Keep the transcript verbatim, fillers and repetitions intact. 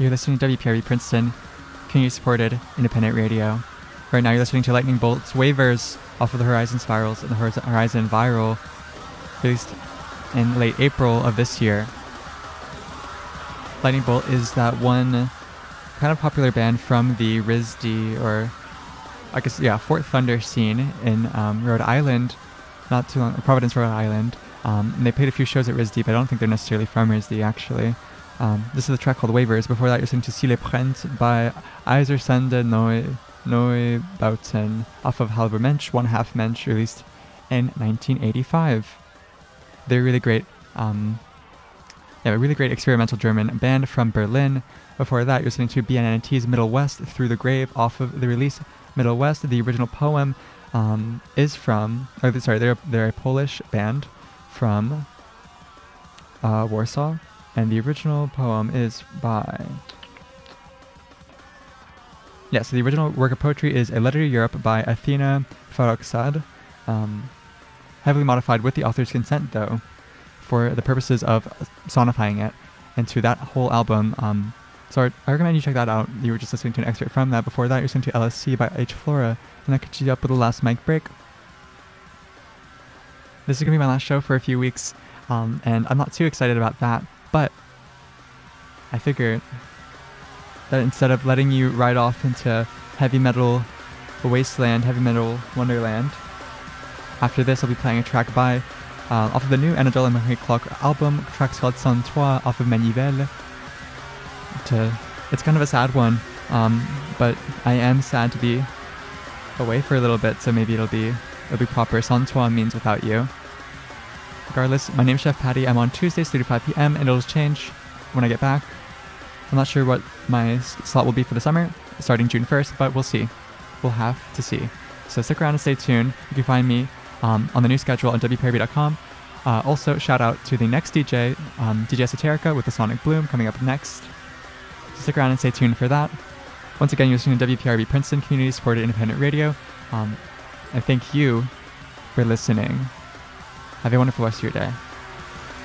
You're listening to W P R B Princeton, community-supported independent radio. Right now you're listening to Lightning Bolt's Waivers off of the Horizon Spirals and the Horizon Viral, released in late April of this year. Lightning Bolt is that one kind of popular band from the R I S D, or I guess, yeah, Fort Thunder scene in um, Rhode Island, not too long, Providence, Rhode Island. Um, and they played a few shows at R I S D, but I don't think they're necessarily from R I S D, actually. Um, this is a track called Waivers. Before that, you're listening to Sile Prent by Eisersande Neue, Neubauten off of Halber Mensch, One Half Mensch, released in nineteen eighty-five. They're really great, um, yeah, a really great experimental German band from Berlin. Before that, you're listening to B N N T's Middle West, Through the Grave, off of the release Middle West. The original poem um, is from, or sorry, they're, they're a Polish band from uh, Warsaw. And the original poem is by... Yeah, so the original work of poetry is A Letter to Europe by Athena Farrokhzad, um, heavily modified with the author's consent, though, for the purposes of sonifying it into that whole album. Um, so I, I recommend you check that out. You were just listening to an excerpt from that. Before that, you're listening to L S C by H. Flora, and that catches you up with the last mic break. This is going to be my last show for a few weeks, um, and I'm not too excited about that. But I figured that instead of letting you ride off into heavy metal wasteland, heavy metal wonderland, after this I'll be playing a track by, uh, off of the new Annadelle and Marie Clock album, track's called Sans Toi off of Manivelle. To, it's kind of a sad one, um, but I am sad to be away for a little bit, so maybe it'll be, it'll be proper. Sans Toi means without you. Regardless, my name's Chef Patty. I'm on Tuesdays, three to five p.m., and it'll change when I get back. I'm not sure what my s- slot will be for the summer, starting June first, but we'll see. We'll have to see. So stick around and stay tuned. You can find me um, on the new schedule on W P R B dot com. Uh, also, shout out to the next D J, um, D J Esoterica with the Sonic Bloom coming up next. So stick around and stay tuned for that. Once again, you're listening to W P R B Princeton, community-supported independent radio. Um, and thank you for listening. Have a wonderful rest of your day.